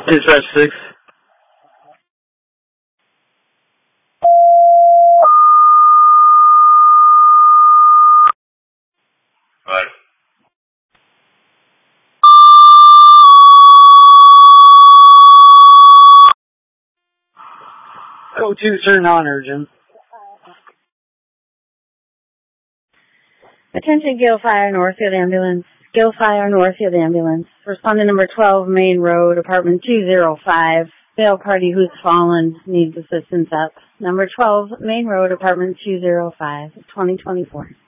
Dispatch 6. Right. Code 2, sir, non-urgent. Attention, Gale Fire, Northfield Ambulance. Gale Fire, Northfield Ambulance. Respondent number 12, Main Road, apartment 205. Bail party who's fallen needs assistance up. Number 12, Main Road, apartment 205, 2024.